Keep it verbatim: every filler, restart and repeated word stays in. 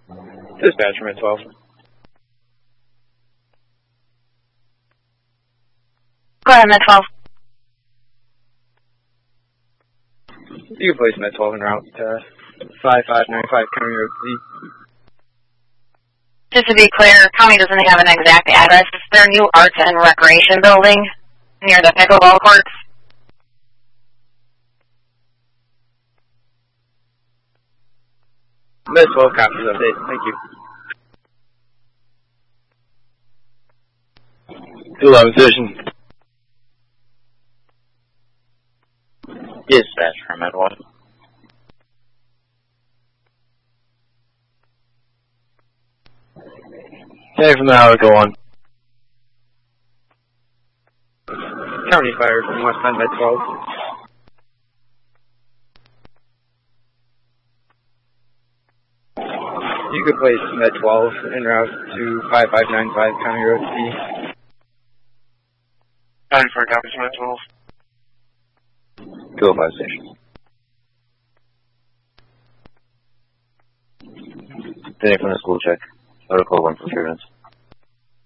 Dispatcher, Med twelve. Go ahead, Med twelve. You can place Med twelve en route to five five nine five County Road Z. Just to be clear, County doesn't have an exact address. It's their new Arts and Recreation building near the pickleball courts. Med twelve copies update. Thank you. two eleven Station. Dispatch from Med one. Hey, from the hour, go on. County fire from westbound Med twelve. You could place Med twelve en route to five five nine five County Road Z. County fire copies Med twelve. two oh five Station. Today from the school check. Protocol one for clearance.